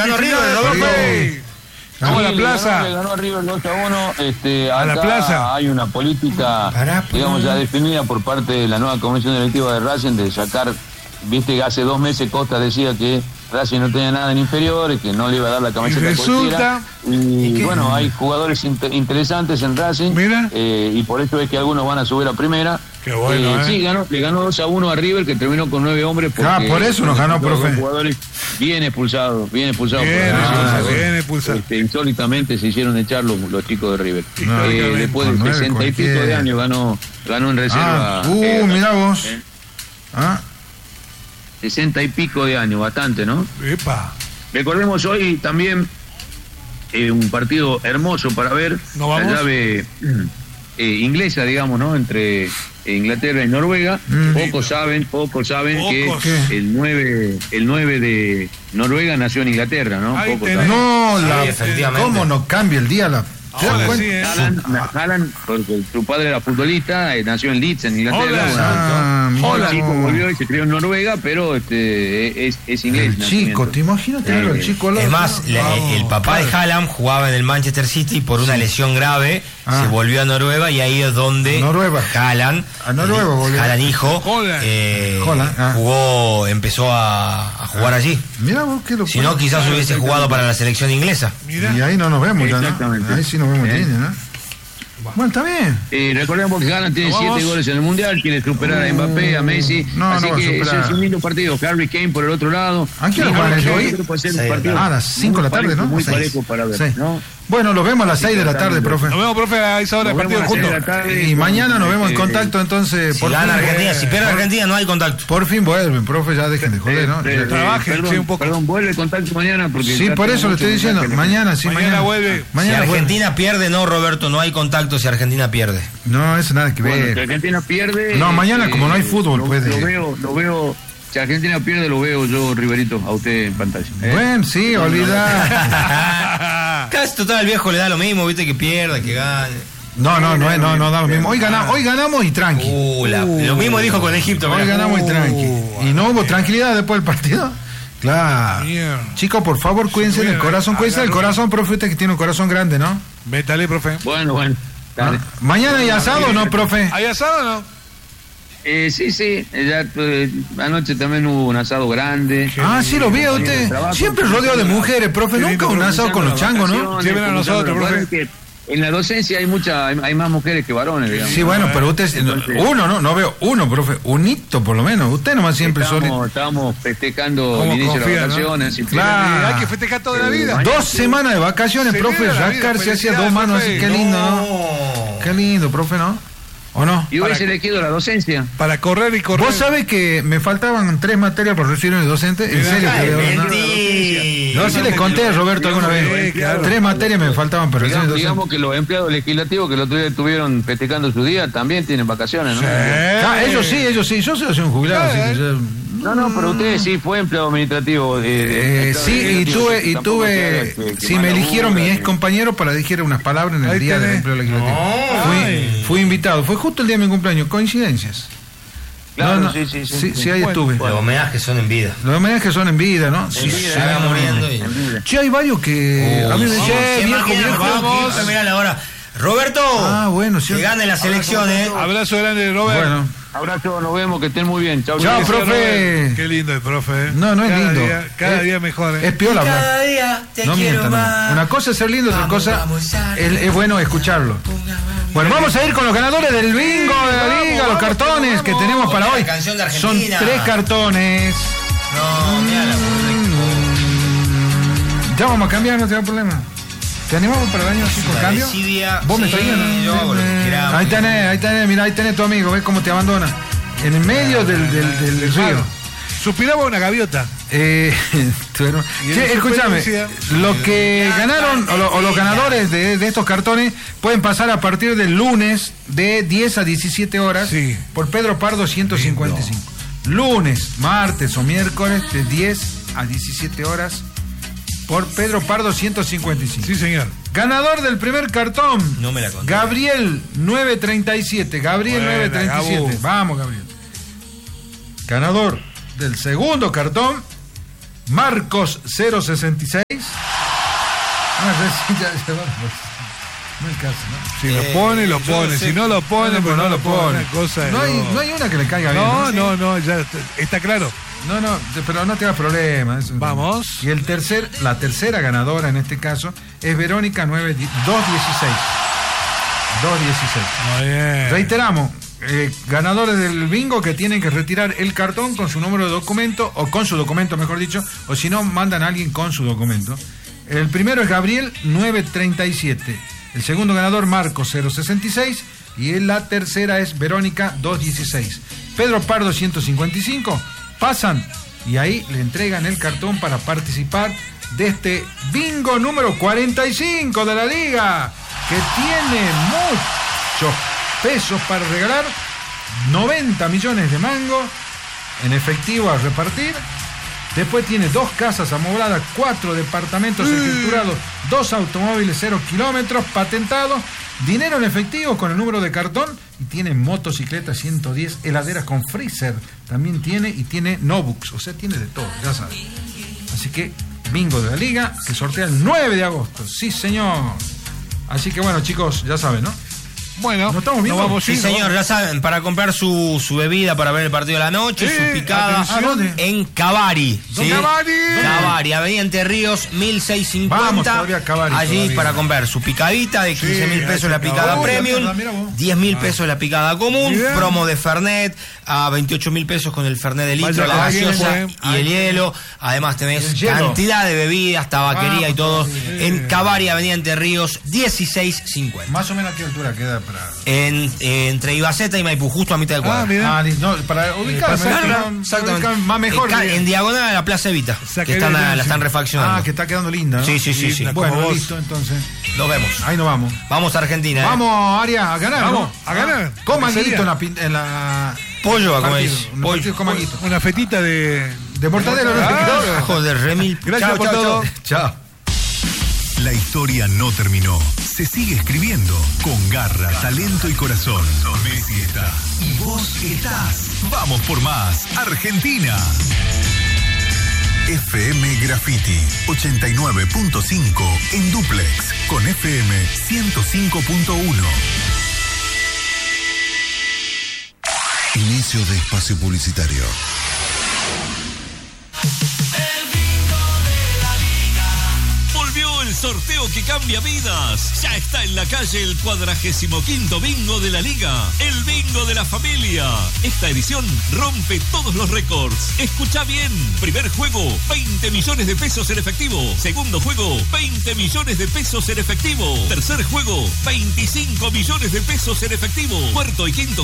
ganó River, profe. Vamos a la plaza. Ganó River 2-1. A la plaza. Hay una política, digamos, ya definida por parte de la nueva comisión directiva de Racing de sacar, viste que hace 2 meses Costa decía que Racing no tenía nada en inferiores, que no le iba a dar la camiseta a cualquiera. Y bueno, hay jugadores interesantes en Racing. Mira. Y por eso es que algunos van a subir a primera. Qué bueno, Sí, le ganó 2-1 a River, que terminó con 9 hombres. Por eso nos ganó, profe. Los jugadores bien expulsados. Bien expulsados. Insólitamente se hicieron echar los chicos de River. Después de 60 y pico de años ganó en reserva. Mirá vos. 60 y pico de años, bastante, ¿no? Epa. Recordemos hoy también un partido hermoso para ver. La llave inglesa, digamos, ¿no? Entre Inglaterra y Noruega. Pocos saben que el 9 de Noruega nació en Inglaterra, ¿no? ¿Cómo nos cambia el día? ¿Te das cuenta? Haaland, porque su padre era futbolista, nació en Leeds, en Inglaterra. El chico volvió y se crió en Noruega, pero es inglés. El chico, ¿te imaginas tener el chico? Es más, el papá de Haaland jugaba en el Manchester City por una lesión grave, se volvió a Noruega y ahí es donde Haaland hijo, empezó a jugar allí. Mira vos, qué locura. Si no, quizás hubiese jugado para la selección inglesa. Y ahí no nos vemos ya, ¿no? Ahí sí nos vemos bien, ¿no? Bueno, está bien. Recordemos que Haaland tiene 7 goles en el Mundial, quiere superar a Mbappé, a Messi. Así que ese es un lindo partido. Harry Kane por el otro lado. ¿A qué hora juegan hoy? A las 5 de la tarde, ¿no? Muy parejo para ver, ¿no? Bueno, los vemos a las 6 de la tarde, profe. Nos vemos, profe, a esa hora del partido juntos. Y mañana nos vemos en contacto, entonces. Si gana Argentina, si pierde Argentina, no hay contacto. Por fin vuelven, profe, ya dejen de joder, ¿no? Trabajen, un poco. Perdón, vuelve el contacto mañana. Sí, por eso le estoy diciendo. Mañana vuelve. Si Argentina pierde, no, Roberto, no hay contacto si Argentina pierde. No, eso nada que ver. Si Argentina pierde. No, mañana, como no hay fútbol, puede. Lo veo. Si Argentina pierde, lo veo yo, Riverito, a usted en pantalla. Bueno, sí, olvidá. Casi total, el viejo le da lo mismo, viste, que pierda, que gane. No da lo mismo. Hoy ganamos y tranqui. Lo mismo dijo con Egipto. Hoy ganamos y tranqui. Y no hubo tranquilidad después del partido. Claro. Chicos, por favor, cuídense del corazón. Cuídense del corazón, profe, usted que tiene un corazón grande, ¿no? Métale, profe. Bueno. Dale. ¿Mañana hay asado o no, profe? ¿Hay asado o no? Sí, ya, anoche también hubo un asado grande. Sí, lo vi a usted. Siempre rodeado de mujeres, profe. Nunca un asado con los changos, ¿no? Lleven a nosotros, profe. En la docencia hay más mujeres que varones, digamos. Sí, bueno, pero usted, no veo uno, profe, un hito por lo menos. Usted nomás siempre solito. Estábamos festejando el inicio de las vacaciones. ¿No? Claro. Hay que festejar toda la vida. 2 semanas de vacaciones, profe. Sacarse hacia 2 manos así, qué lindo, ¿no? Qué lindo, profe, ¿no? ¿O no? Y hubiese elegido la docencia. Para correr y correr. ¿Vos sabés que me faltaban 3 materias para recibirme de docente? ¿En serio? No, sí le conté a Roberto alguna vez. 3 materias me faltaban para recibirme de docente. Digamos que los empleados legislativos que el otro día estuvieron festejando su día también tienen vacaciones, ¿no? Ellos sí. Yo soy un jubilado, así que No, pero usted sí fue empleado administrativo. Sí, y tuve sí, me eligieron mi ex compañero para decir unas palabras en el día del empleo legislativo. Fui invitado, fue justo el día de mi cumpleaños, coincidencias. Claro, sí, ahí estuve. Los homenajes son en vida. Los homenajes son en vida, ¿no? Sí, se van muriendo. Che, hay varios que a mí me dicen, viejo. Vamos, mirá la hora. Roberto, bueno, sí. Que gane la selección, Abrazo grande, Robert. Bueno. Abrazo, nos vemos, que estén muy bien. Chao, profe. Qué lindo el profe. No es lindo. Cada día mejor. Es piola, cada día te no quiero mientan, más. Una cosa es ser lindo, otra cosa es bueno escucharlo. Bueno, vamos a ir con los ganadores del bingo de la liga, los cartones que tenemos para hoy. Son 3 cartones. No, mira la Ya vamos a cambiar, no te da problema. ¿Te animamos para el año así con cambio? ¿Vos me traías? Ahí tenés, mirá, ahí tenés tu amigo, ¿ves cómo te abandona? En el medio del río. Suspiraba una gaviota. Escúchame, los que ganaron o los ganadores de estos cartones pueden pasar a partir del lunes de 10 a 17 horas por Pedro Pardo 155. Lunes, martes o miércoles de 10 a 17 horas por Pedro Pardo 155. Sí, señor. Ganador del primer cartón. No me la conté. Gabriel 937. Gabriel 937. Gabo. Vamos, Gabriel. Ganador del segundo cartón. Marcos 066. No hay caso, ¿no? Si lo pone, lo pone. Si no lo pone, pues no lo pone. No hay una que le caiga bien. No, ya está claro. No, pero no te hagas problema. Vamos. Y la tercera ganadora en este caso es Verónica 216. Muy bien. Reiteramos, ganadores del bingo que tienen que retirar el cartón con su número de documento, o con su documento mejor dicho, o si no, mandan a alguien con su documento. El primero es Gabriel 937, el segundo ganador Marcos 066 y la tercera es Verónica 216. Pedro Pardo 155, pasan y ahí le entregan el cartón para participar de este bingo número 45 de la liga, que tiene muchos pesos para regalar, 90 millones de mangos en efectivo a repartir. Después tiene 2 casas amobladas, 4 departamentos escriturados, 2 automóviles 0 kilómetros patentados, dinero en efectivo con el número de cartón, y tiene motocicletas 110, heladeras con freezer también tiene, y tiene notebooks, o sea, tiene de todo, ya saben. Así que bingo de la liga que sortea el 9 de agosto, sí señor. Así que bueno, chicos, ya saben, ¿no? Bueno, ¿no estamos viendo? Vamos, sí, señor, ya saben, para comprar su bebida para ver el partido de la noche, su picada, en Cavari. ¿Sí? Cavari, Avenida Entre Ríos, 1650. Vamos todavía a Cavari. Allí todavía. Para comprar su picadita de 15.000 pesos la picada premium, 10.000 pesos la picada común, promo de Fernet, a 28.000 pesos con el Fernet de litro, la gaseosa y el hielo. Además tenés cantidad de bebidas, tabaquería y todo. En Cavari, Avenida Entre Ríos, 1650. Más o menos a qué altura queda. Entre Ibaceta y Maipú, justo a mitad del cuadro. Para ubicarse, exactamente. Más mejor. En diagonal a la Plaza Evita, que la están refaccionando. Que está quedando linda, ¿no? Sí. Bueno, listo, entonces. Nos vemos. Ahí nos vamos. Vamos a Argentina. Vamos, Aria, a ganar. Vamos, a ganar. Coma guito en la... Pollo, como es. Una fetita de mortadelo. Joder, Remil. Gracias por todo. Chao. La historia no terminó. Se sigue escribiendo con garra, talento y corazón. Messi está. Y vos estás. Vamos por más. Argentina. FM Graffiti 89.5 en dúplex con FM 105.1. Inicio de espacio publicitario. El sorteo que cambia vidas. Ya está en la calle el 45º bingo de la liga. El bingo de la familia. Esta edición rompe todos los récords. Escucha bien. Primer juego, 20 millones de pesos en efectivo. Segundo juego, 20 millones de pesos en efectivo. Tercer juego, 25 millones de pesos en efectivo. Cuarto y quinto